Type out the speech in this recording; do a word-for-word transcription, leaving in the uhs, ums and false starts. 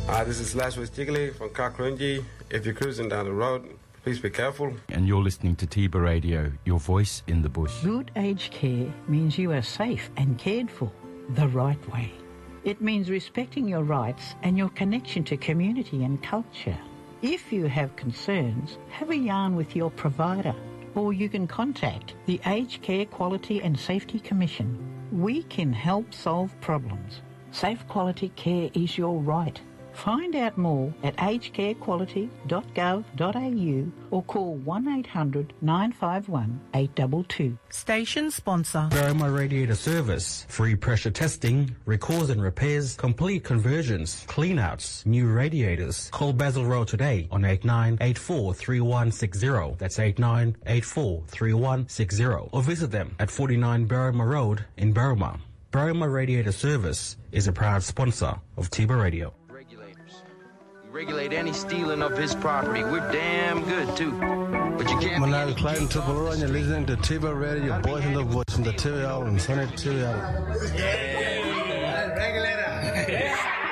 Uh, this is Lazarus Jiggly from Kakrunji. If you're cruising down the road, please be careful. And you're listening to Tiba Radio, your voice in the bush. Good aged care means you are safe and cared for the right way. It means respecting your rights and your connection to community and culture. If you have concerns, have a yarn with your provider, or you can contact the Aged Care Quality and Safety Commission. We can help solve problems. Safe quality care is your right. Find out more at aged care quality dot gov dot a u or call one eight hundred nine five one eight two two. Station sponsor. Berrima Radiator Service. Free pressure testing, recalls and repairs, complete conversions, cleanouts, new radiators. Call Basil Road today on eight nine eight four three one six zero. That's eight nine eight four three one six zero. Or visit them at forty-nine Berrima Road in Berrima. Berrima Radiator Service is a proud sponsor of Tiba Radio. Regulate any stealing of his property. We're damn good too. But you can't. Manal Klein Tupelo, and you're listening to Tiba Radio, boys in the bush, in the T V L and Sonny T V L. Yeah, regulator.